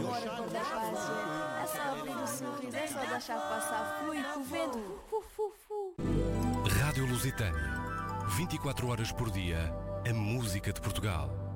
amor quando é fácil. É só abrir o sorriso, é só deixar passar. Fui com o vento. Rádio Lusitânia. 24 horas por dia, a música de Portugal.